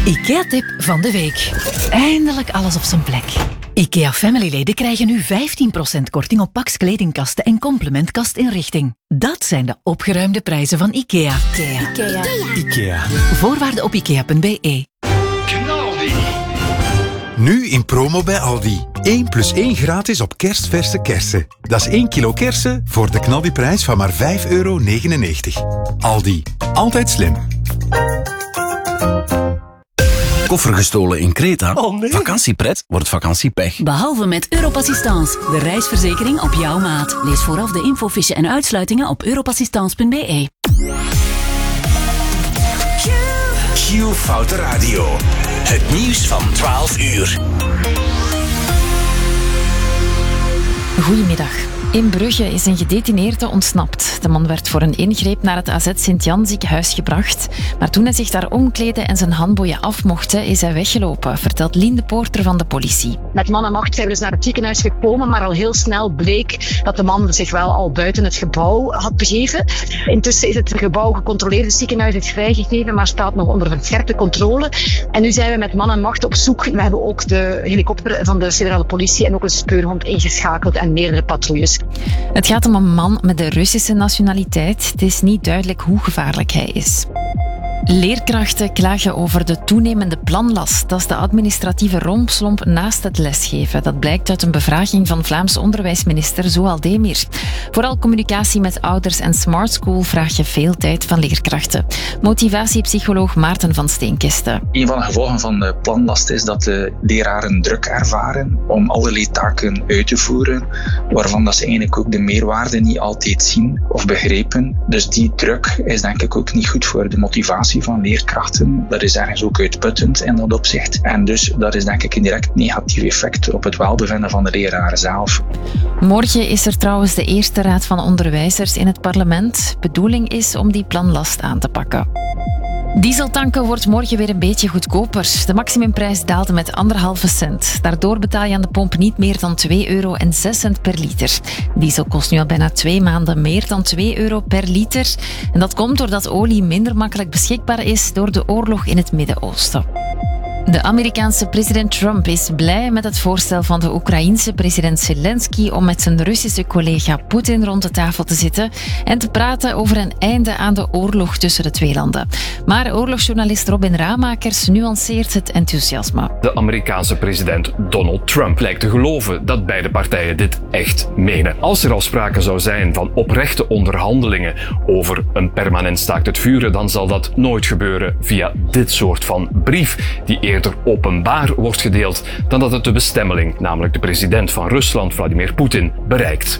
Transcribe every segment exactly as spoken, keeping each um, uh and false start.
IKEA-tip van de week. Eindelijk alles op zijn plek. IKEA Family-leden krijgen nu vijftien procent korting op Pax kledingkasten en complementkastinrichting. Dat zijn de opgeruimde prijzen van IKEA. IKEA. IKEA. IKEA. Voorwaarden op ikea punt b e. Nu in promo bij Aldi. één plus één gratis op kerstverse kersen. Dat is één kilo kersen voor de knaldiprijs van maar vijf euro negenennegentig. Aldi. Altijd slim. Koffer gestolen in Kreta? Oh nee. Vakantiepret wordt vakantiepech. Behalve met Europassistance, de reisverzekering op jouw maat. Lees vooraf de infofiche en uitsluitingen op europassistance punt b e. Q Foute Radio. Het nieuws van twaalf uur. Goedemiddag. In Brugge is een gedetineerde ontsnapt. De man werd voor een ingreep naar het A Z Sint-Jan ziekenhuis gebracht. Maar toen hij zich daar omkleedde en zijn handboeien af mochten, is hij weggelopen, vertelt Lien de Poorter van de politie. Met man en macht zijn we dus naar het ziekenhuis gekomen, maar al heel snel bleek dat de man zich wel al buiten het gebouw had begeven. Intussen is het gebouw gecontroleerd, het ziekenhuis is vrijgegeven, maar staat nog onder verscherpte controle. En nu zijn we met man en macht op zoek. We hebben ook de helikopter van de federale politie en ook een speurhond ingeschakeld en meerdere patrouilles. Het gaat om een man met de Russische nationaliteit. Het is niet duidelijk hoe gevaarlijk hij is. Leerkrachten klagen over de toenemende planlast. Dat is de administratieve rompslomp naast het lesgeven. Dat blijkt uit een bevraging van Vlaams onderwijsminister Zoal Demir. Vooral communicatie met ouders en Smart School vraag je veel tijd van leerkrachten. Motivatiepsycholoog Maarten van Steenkisten. Een van de gevolgen van de planlast is dat de leraren druk ervaren om allerlei taken uit te voeren, waarvan dat ze eigenlijk ook de meerwaarde niet altijd zien of begrijpen. Dus die druk is denk ik ook niet goed voor de motivatie van leerkrachten. Dat is ergens ook uitputtend in dat opzicht. En dus dat is denk ik een direct negatief effect op het welbevinden van de leraren zelf. Morgen is er trouwens de eerste raad van onderwijzers in het parlement. Bedoeling is om die planlast aan te pakken. Dieseltanken wordt morgen weer een beetje goedkoper. De maximumprijs daalde met anderhalve cent. Daardoor betaal je aan de pomp niet meer dan twee euro en zes cent per liter. Diesel kost nu al bijna twee maanden meer dan twee euro per liter. En dat komt doordat olie minder makkelijk beschikbaar is door de oorlog in het Midden-Oosten. De Amerikaanse president Trump is blij met het voorstel van de Oekraïense president Zelensky om met zijn Russische collega Poetin rond de tafel te zitten en te praten over een einde aan de oorlog tussen de twee landen. Maar oorlogsjournalist Robin Ramakers nuanceert het enthousiasme. De Amerikaanse president Donald Trump lijkt te geloven dat beide partijen dit echt menen. Als er al sprake zou zijn van oprechte onderhandelingen over een permanent staakt het vuren, dan zal dat nooit gebeuren via dit soort van brief die eerder openbaar wordt gedeeld dan dat het de bestemmeling, namelijk de president van Rusland, Vladimir Poetin, bereikt.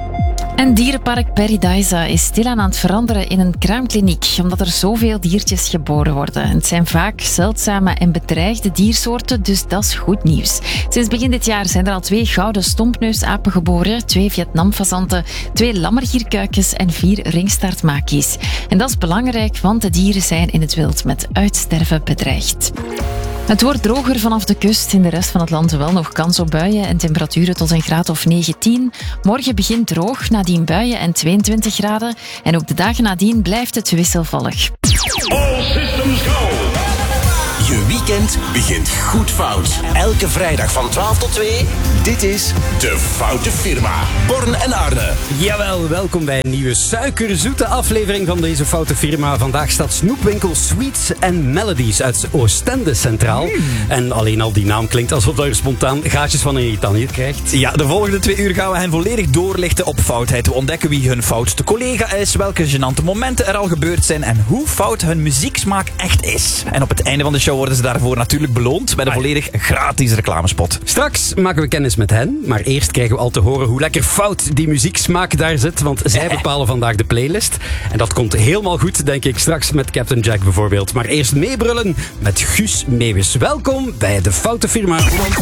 En dierenpark Paradise is stilaan aan het veranderen in een kraamkliniek, omdat er zoveel diertjes geboren worden. Het zijn vaak zeldzame en bedreigde diersoorten, dus dat is goed nieuws. Sinds begin dit jaar zijn er al twee gouden stompneusapen geboren, twee Vietnamfazanten, twee lammergierkuikens en vier ringstaartmakies. En dat is belangrijk, want de dieren zijn in het wild met uitsterven bedreigd. Het wordt droger vanaf de kust. In de rest van het land wel nog kans op buien en temperaturen tot een graad of negentien. Morgen begint droog, nadien buien en tweeëntwintig graden. En ook de dagen nadien blijft het wisselvallig. All systems go! Je weekend begint goed fout. Elke vrijdag van twaalf tot twee. Dit is De Foute Firma. Born en Arne. Jawel, welkom bij een nieuwe suikerzoete aflevering van deze Foute Firma. Vandaag staat snoepwinkel Sweets and Melodies uit Oostende centraal. Mm. En alleen al die naam klinkt alsof je er spontaan gaatjes van in je tanden krijgt. Ja, de volgende twee uur gaan we hen volledig doorlichten op foutheid. We ontdekken wie hun foutste collega is, welke gênante momenten er al gebeurd zijn en hoe fout hun muzieksmaak echt is. En op het einde van de show worden ze daarvoor natuurlijk beloond met een volledig gratis reclamespot. Straks maken we kennis met hen, maar eerst krijgen we al te horen hoe lekker fout die muzieksmaak daar zit, want zij bepalen vandaag de playlist. En dat komt helemaal goed, denk ik, straks met Captain Jack bijvoorbeeld. Maar eerst meebrullen met Guus Meeuwis. Welkom bij De Foute Firma.